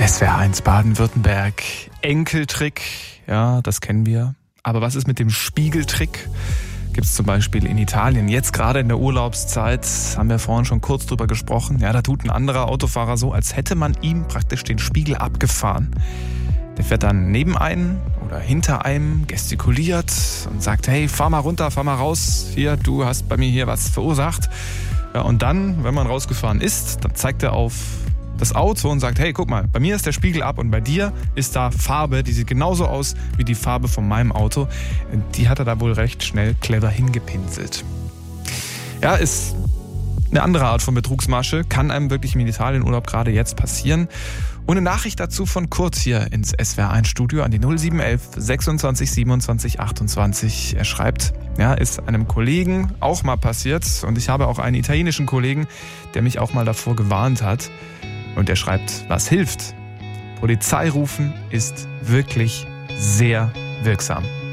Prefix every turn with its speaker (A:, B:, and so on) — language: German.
A: SWR1 Baden-Württemberg. Enkeltrick, ja, das kennen wir. Aber was ist mit dem Spiegeltrick? Gibt es zum Beispiel in Italien. Jetzt gerade in der Urlaubszeit, haben wir vorhin schon kurz drüber gesprochen. Ja, da tut ein anderer Autofahrer so, als hätte man ihm praktisch den Spiegel abgefahren. Der fährt dann neben einem oder hinter einem, gestikuliert und sagt, hey, fahr mal runter, fahr mal raus. Hier, du hast bei mir hier was verursacht. Ja, und dann, wenn man rausgefahren ist, dann zeigt er auf das Auto und sagt, hey, guck mal, bei mir ist der Spiegel ab und bei dir ist da Farbe, die sieht genauso aus wie die Farbe von meinem Auto. Die hat er da wohl recht schnell clever hingepinselt. Ja, ist eine andere Art von Betrugsmasche, kann einem wirklich im Italienurlaub gerade jetzt passieren. Und eine Nachricht dazu von Kurt hier ins SWR1-Studio an die 0711 26 27 28. Er schreibt, ja, ist einem Kollegen auch mal passiert und ich habe auch einen italienischen Kollegen, der mich auch mal davor gewarnt hat. Und er schreibt, was hilft? Polizei rufen ist wirklich sehr wirksam.